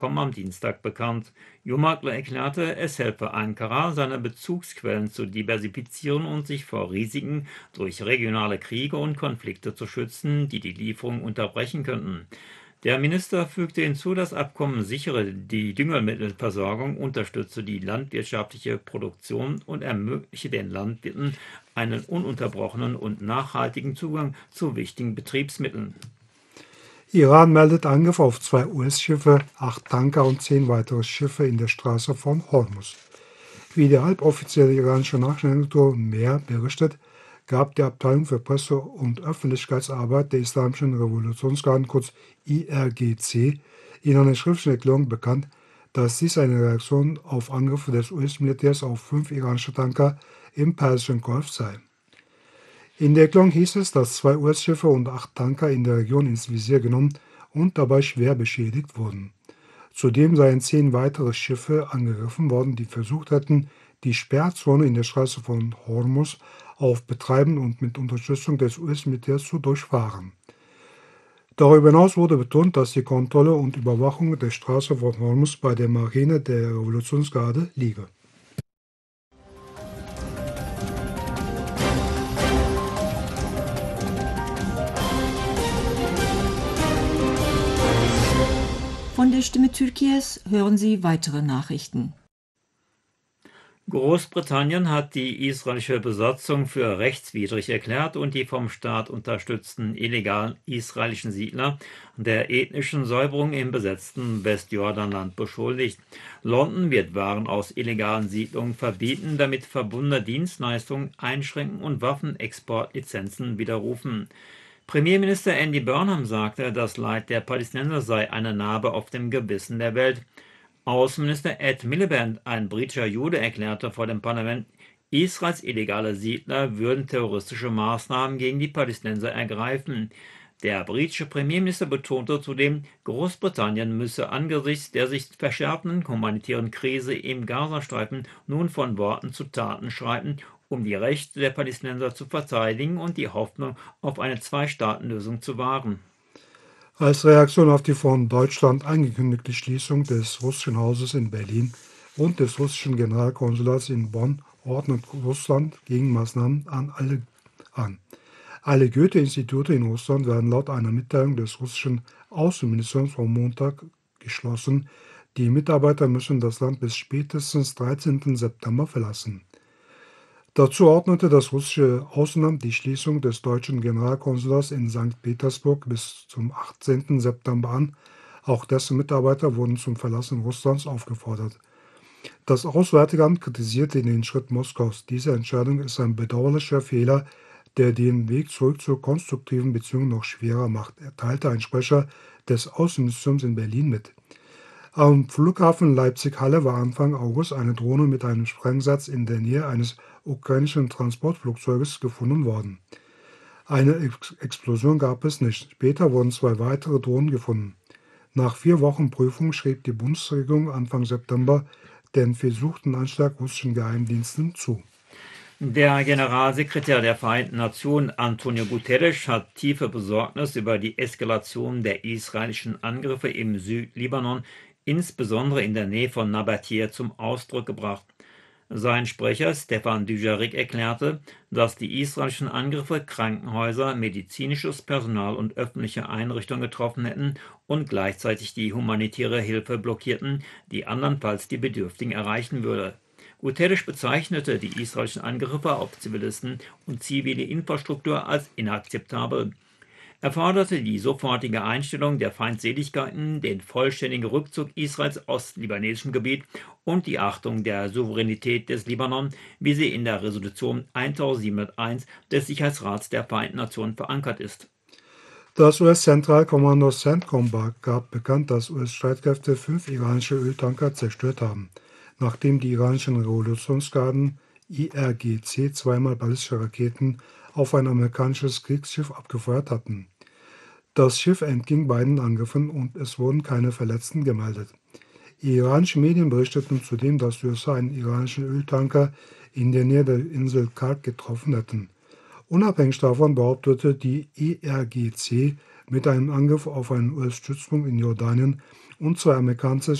Abkommen am Dienstag bekannt. Jumakler erklärte, es helfe Ankara, seine Bezugsquellen zu diversifizieren und sich vor Risiken durch regionale Kriege und Konflikte zu schützen, die die Lieferung unterbrechen könnten. Der Minister fügte hinzu, das Abkommen sichere die Düngemittelversorgung, unterstütze die landwirtschaftliche Produktion und ermögliche den Landwirten einen ununterbrochenen und nachhaltigen Zugang zu wichtigen Betriebsmitteln. Iran meldet Angriff auf 2 US-Schiffe, 8 Tanker und 10 weitere Schiffe in der Straße von Hormuz. Wie die halboffizielle iranische Nachrichtenagentur Mehr berichtet, gab die Abteilung für Presse- und Öffentlichkeitsarbeit der Islamischen Revolutionsgarden, kurz IRGC, in einer schriftlichen Erklärung bekannt, dass dies eine Reaktion auf Angriffe des US-Militärs auf 5 iranische Tanker im Persischen Golf sei. In der Erklärung hieß es, dass 2 US-Schiffe und 8 Tanker in der Region ins Visier genommen und dabei schwer beschädigt wurden. Zudem seien 10 weitere Schiffe angegriffen worden, die versucht hätten, die Sperrzone in der Straße von Hormuz auf Betreiben und mit Unterstützung des US-Militärs zu durchfahren. Darüber hinaus wurde betont, dass die Kontrolle und Überwachung der Straße von Hormuz bei der Marine der Revolutionsgarde liege. Von der Stimme Türkiye's hören Sie weitere Nachrichten. Großbritannien hat die israelische Besatzung für rechtswidrig erklärt und die vom Staat unterstützten illegalen israelischen Siedler der ethnischen Säuberung im besetzten Westjordanland beschuldigt. London wird Waren aus illegalen Siedlungen verbieten, damit verbundene Dienstleistungen einschränken und Waffenexportlizenzen widerrufen. Premierminister Andy Burnham sagte, das Leid der Palästinenser sei eine Narbe auf dem Gewissen der Welt. Außenminister Ed Miliband, ein britischer Jude, erklärte vor dem Parlament, Israels illegale Siedler würden terroristische Maßnahmen gegen die Palästinenser ergreifen. Der britische Premierminister betonte zudem, Großbritannien müsse angesichts der sich verschärfenden humanitären Krise im Gazastreifen nun von Worten zu Taten schreiten, um die Rechte der Palästinenser zu verteidigen und die Hoffnung auf eine Zwei-Staaten-Lösung zu wahren. Als Reaktion auf die von Deutschland angekündigte Schließung des russischen Hauses in Berlin und des russischen Generalkonsulats in Bonn ordnet Russland Gegenmaßnahmen an. Alle Goethe-Institute in Russland werden laut einer Mitteilung des russischen Außenministeriums vom Montag geschlossen. Die Mitarbeiter müssen das Land bis spätestens 13. September verlassen. Dazu ordnete das russische Außenamt die Schließung des deutschen Generalkonsulats in St. Petersburg bis zum 18. September an. Auch dessen Mitarbeiter wurden zum Verlassen Russlands aufgefordert. Das Auswärtige Amt kritisierte den Schritt Moskaus. Diese Entscheidung ist ein bedauerlicher Fehler, der den Weg zurück zu konstruktiven Beziehungen noch schwerer macht, erteilte ein Sprecher des Außenministeriums in Berlin mit. Am Flughafen Leipzig-Halle war Anfang August eine Drohne mit einem Sprengsatz in der Nähe eines ukrainischen Transportflugzeuges gefunden worden. Eine Explosion gab es nicht. Später wurden 2 weitere Drohnen gefunden. Nach 4 Wochen Prüfung schrieb die Bundesregierung Anfang September den versuchten Anschlag russischen Geheimdiensten zu. Der Generalsekretär der Vereinten Nationen, Antonio Guterres, hat tiefe Besorgnis über die Eskalation der israelischen Angriffe im Südlibanon, insbesondere in der Nähe von Nabatäa, zum Ausdruck gebracht. Sein Sprecher Stefan Dujarric erklärte, dass die israelischen Angriffe Krankenhäuser, medizinisches Personal und öffentliche Einrichtungen getroffen hätten und gleichzeitig die humanitäre Hilfe blockierten, die andernfalls die Bedürftigen erreichen würde. Guterres bezeichnete die israelischen Angriffe auf Zivilisten und zivile Infrastruktur als inakzeptabel. Er forderte die sofortige Einstellung der Feindseligkeiten, den vollständigen Rückzug Israels aus libanesischem Gebiet und die Achtung der Souveränität des Libanon, wie sie in der Resolution 1701 des Sicherheitsrats der Vereinten Nationen verankert ist. Das US-Zentralkommando CENTCOM gab bekannt, dass US-Streitkräfte 5 iranische Öltanker zerstört haben, nachdem die iranischen Revolutionsgarden IRGC zweimal ballistische Raketen auf ein amerikanisches Kriegsschiff abgefeuert hatten. Das Schiff entging beiden Angriffen und es wurden keine Verletzten gemeldet. Iranische Medien berichteten zudem, dass die USA einen iranischen Öltanker in der Nähe der Insel Kark getroffen hätten. Unabhängig davon behauptete die IRGC mit einem Angriff auf einen US-Stützpunkt in Jordanien und zwei amerikanische